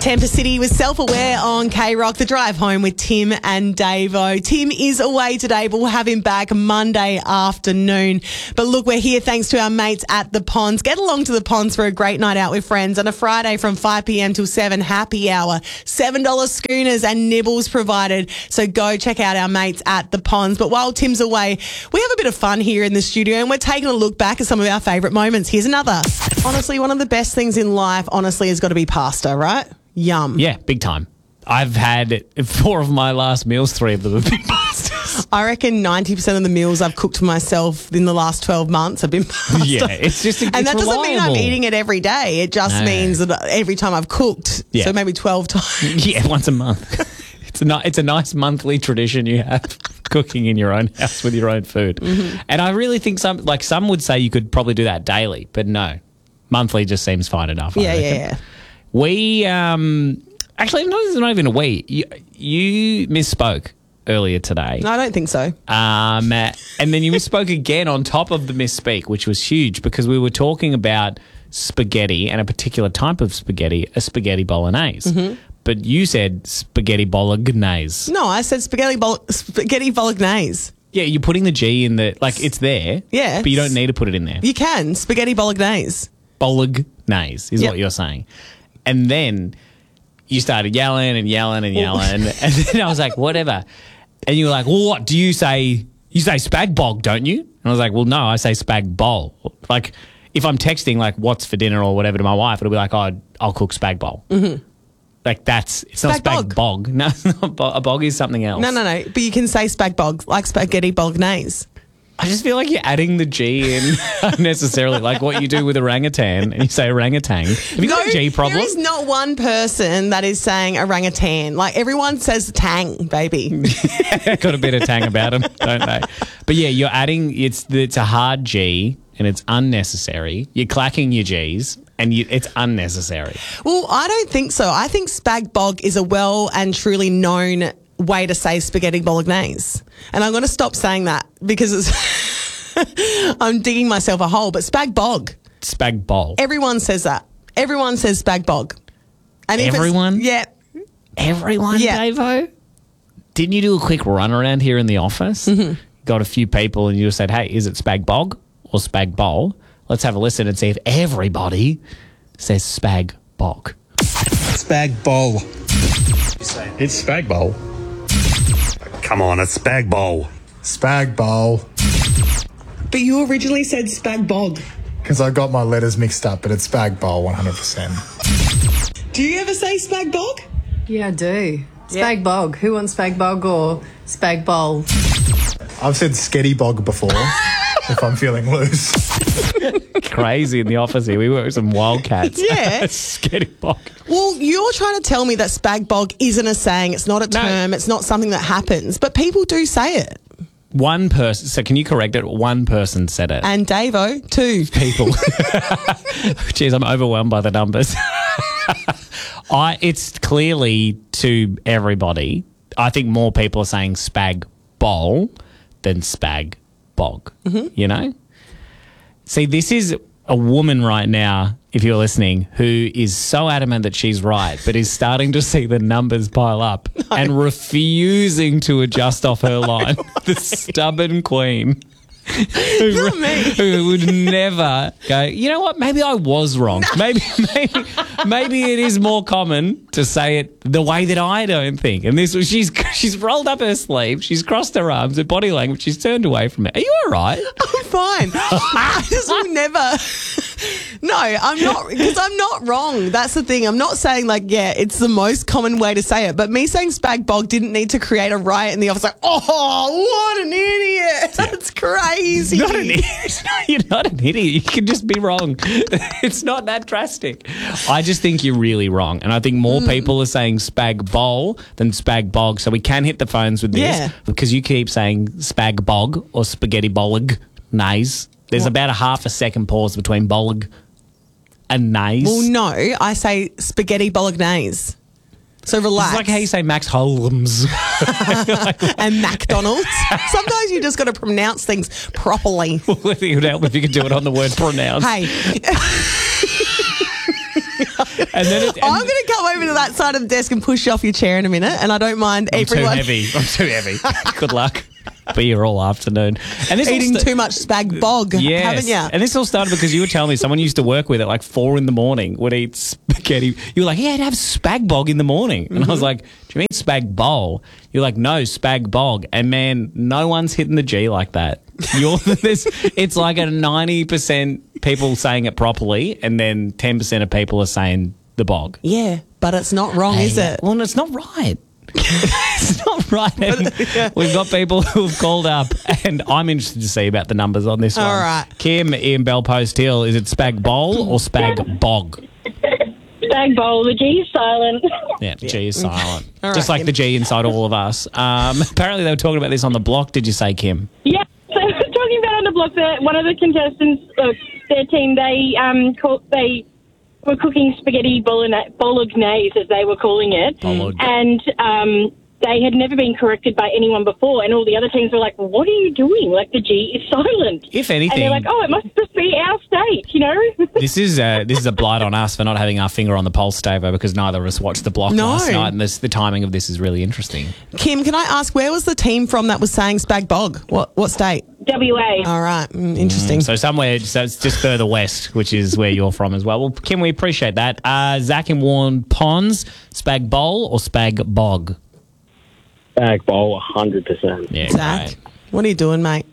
Tampa City was self-aware on K-Rock, the drive home with Tim and Davo. Tim is away today, but we'll have him back Monday afternoon. But look, we're here thanks to our mates at the Ponds. Get along to the Ponds for a great night out with friends on a Friday from 5 p.m. till 7, happy hour. $7 schooners and nibbles provided. So go check out our mates at the Ponds. But while Tim's away, we have a bit of fun here in the studio and we're taking a look back at some of our favourite moments. Here's another. Honestly, one of the best things in life, honestly, has got to be pasta, right? Yum. Yeah, big time. I've had 4 of my last meals, 3 of them have been pastas. I reckon 90% of the meals I've cooked for myself in the last 12 months have been pasta. Yeah, it's just and that doesn't mean I'm eating it every day. It just means that every time I've cooked, so maybe 12 times. Yeah, once a month. It's a nice monthly tradition you have, cooking in your own house with your own food. Mm-hmm. And I really think some would say you could probably do that daily, but no, monthly just seems fine enough. Yeah. We actually, it's not even a we. You misspoke earlier today. No, I don't think so. And then you misspoke again on top of the misspeak, which was huge because we were talking about spaghetti and a particular type of spaghetti, a spaghetti bolognese. Mm-hmm. But you said spaghetti bolognese. No, I said spaghetti bolognese. Yeah, you're putting the G in the, it's there. Yeah. But you don't need to put it in there. You can. Spaghetti bolognese. Bolognese is what you're saying. And then you started yelling and yelling and yelling. And then I was like, whatever. And you were like, well, what do you say? You say spag bog, don't you? And I was like, well, no, I say spag bowl. Like, if I'm texting, what's for dinner or whatever to my wife, it'll be like, oh, I'll cook spag bowl. Mm-hmm. It's not spag bog. No, it's not a bog is something else. No. But you can say spag bog, like spaghetti bolognese. I just feel like you're adding the G in unnecessarily, like what you do with orangutan and you say orangutan. Have you got a G problem? There is not one person that is saying orangutan. Everyone says tang, baby. Got a bit of tang about them, don't they? But yeah, you're adding, it's a hard G and it's unnecessary. You're clacking your Gs and it's unnecessary. Well, I don't think so. I think spag bog is a well and truly known way to say spaghetti bolognese. And I'm going to stop saying that because I'm digging myself a hole. But spag bog. Spag bol. Everyone says that. Everyone says spag bog. And everyone? Yeah. Everyone, yeah. Davo? Didn't you do a quick run around here in the office? Mm-hmm. Got a few people and you just said, hey, is it spag bog or spag bowl? Let's have a listen and see if everybody says spag bog. Spag bowl. It's spag bowl. Come on, it's spag bowl. Spag bowl. But you originally said spag bog. Because I got my letters mixed up, but it's spag bowl 100%. Do you ever say spag bog? Yeah, I do. Spag bog. Who wants spag bog or spag bowl? I've said sketty bog before if I'm feeling loose. Crazy in the office here. We work with some wildcats. Yeah. Sketty bog. Well, you're trying to tell me that spag bog isn't a saying. It's not a term. It's not something that happens. But people do say it. One person. So can you correct it? One person said it. And Davo, 2 people. Jeez, I'm overwhelmed by the numbers. It's clearly to everybody. I think more people are saying spag bowl than spag bog. Mm-hmm. You know? See, this is a woman right now, if you're listening, who is so adamant that she's right, but is starting to see the numbers pile up and refusing to adjust off her line. The stubborn queen. Who would never go, you know what, maybe I was wrong. No. Maybe it is more common to say it the way that I don't think. And this was she's rolled up her sleeve, she's crossed her arms, her body language, she's turned away from it. Are you all right? I'm fine. I just will never. No, I'm not, because I'm not wrong. That's the thing. I'm not saying it's the most common way to say it, but me saying spag bog didn't need to create a riot in the office. Oh, what an idiot. That's crazy. Not an idiot. You're not an idiot. You can just be wrong. It's not that drastic. I just think you're really wrong. And I think more people are saying spag bowl than spag bog. So we can hit the phones with this because you keep saying spag bog or spaghetti bolognese. There's about a half a second pause between bolog and naze. Well, no, I say spaghetti bolognese. So relax. It's like how you say Max Holmes. And McDonald's. Sometimes you just got to pronounce things properly. Well, it would help if you could do it on the word pronounce. Hey. And then I'm going to come over to that side of the desk and push you off your chair in a minute, and I don't mind everyone I'm too heavy. Good luck. Be here all afternoon. And this eating too much spag bog, haven't you? And this all started because you were telling me someone you used to work with at like 4 a.m. would eat spaghetti. You were like, yeah, I'd have spag bog in the morning. And I was like, do you mean spag bowl? You're like, no, spag bog. And man, no one's hitting the G like that. It's like a 90% people saying it properly, and then 10% of people are saying the bog. Yeah, but it's not wrong, is it? Well, it's not right. It's not right. And we've got people who've called up, and I'm interested to see about the numbers on this one. All right. Kim in Belpost Hill, is it spag bowl or spag bog? Spag bowl. The G is silent. Yeah, G is silent. All Just right, like Kim. the G inside all of us. Apparently they were talking about this on the block, did you say, Kim? Yeah. So talking about on the block, that one of the contestants, their team, they were cooking spaghetti bolognese, as they were calling it. And they had never been corrected by anyone before, and all the other teams were like, well, what are you doing? Like, the G is silent. If anything... And they're like, oh, it must just be our state, you know? This is a blight on us for not having our finger on the pulse, Davo, because neither of us watched the block last night, and the timing of this is really interesting. Kim, can I ask, where was the team from that was saying spag bog? What state? WA. All right, interesting. So it's just further west, which is where you're from as well. Well, Kim, we appreciate that. Zach in Warren Ponds, spag bowl or spag bog? Spag bowl, 100%. Yeah, Zach, great. what are you doing, mate?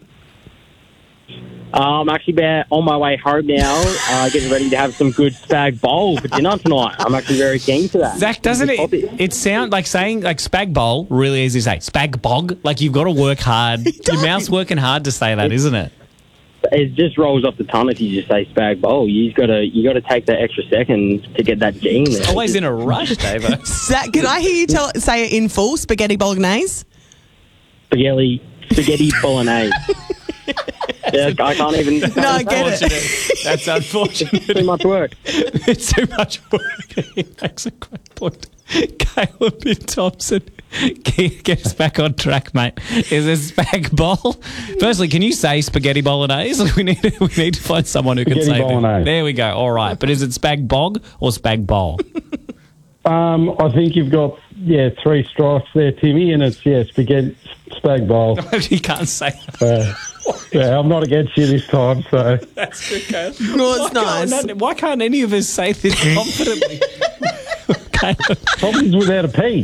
I'm actually about on my way home now, getting ready to have some good spag bowl for dinner tonight. I'm actually very keen for that. Zach, doesn't it sound like saying like spag bowl really easy to say? Spag bog? Like you've got to work hard. Your mouth's working hard to say that, isn't it? It just rolls off the tongue if you just say spag bowl. You got to take that extra second to get that G in there. Always in a rush, Davo. Zach, can I hear you say it in full? Spaghetti bolognese? Spaghetti bolognese. Yeah, I can't even. No, I get it. That's unfortunate. Too much work. It's too much work. He makes a great point. Caleb in Thompson, get us back on track, mate. Is it spag bowl? Firstly, can you say spaghetti bolognese? We need to find someone who can Spaghetti say that. bolognese. There we go. All right, but is it spag bog or spag bowl? I think you've got, 3 strikes there, Timmy, and it's, spag bowl. You can't say that. I'm not against you this time, so. That's okay. No, it's nice. Why can't any of us say this confidently? Problems without a P.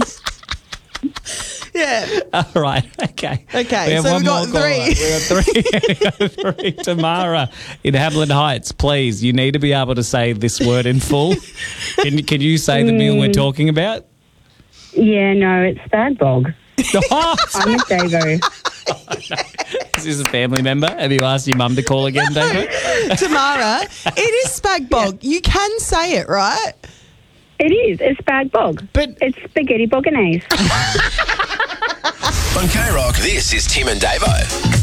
Yeah. All right. Okay. Okay, have so one we've got more caller. three. We got three. Tamara in Hamlin Heights, please. You need to be able to say this word in full. Can you say the meal we're talking about? Yeah, no, it's spag bog. I'm with Davo. Is this a family member? Have you asked your mum to call again, Davo? Tamara, it is spag bog. You can say it, right? It is. It's spag bog. But it's spaghetti bolognese. On K-Rock, this is Tim and Davo.